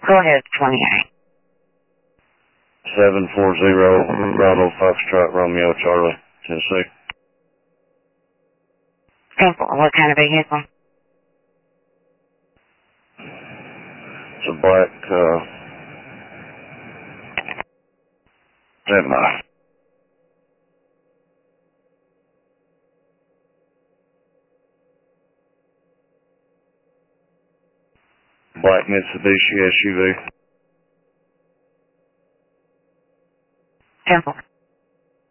Go ahead, 28. 740 Bravo Foxtrot Romeo Charlie, Tennessee. Simple. What kind of vehicle? It's a black, Semi. Black Mitsubishi SUV. Simple.